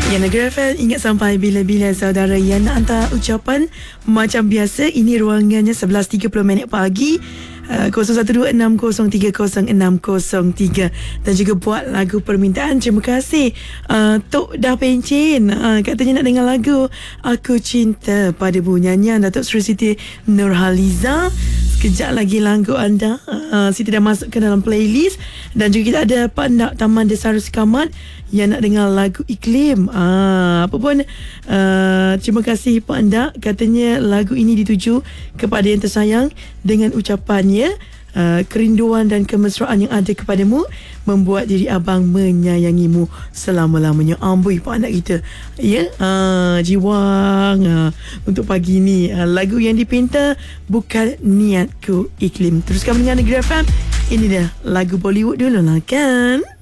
Ya, Negara FM ingat sampai bila-bila saudara yang nak hantar ucapan macam biasa. Ini ruangannya 11.30 pagi. 0126030603 dan juga buat lagu permintaan. Terima kasih Tok Dah Pencin, katanya nak dengar lagu Aku Cinta Padamu, nyanyian Datuk Seri Siti Nurhaliza. Sekejap lagi lagu anda Siti dah masukkan dalam playlist. Dan juga kita ada Pak Ndak Taman Desaru Sekamat yang nak dengar lagu Iklim. Apa pun terima kasih Pak Ndak, katanya lagu ini dituju kepada yang tersayang dengan ucapannya kerinduan dan kemesraan yang ada kepadamu membuat diri abang menyayangimu selama-lamanya. Amboi Pak Ndak kita, ya, jiwang untuk pagi ni. Lagu yang dipinta Bukan Niatku Iklim. Teruskan mendengar Negara FM. Ini dah lagu Bollywood dulu lah kan.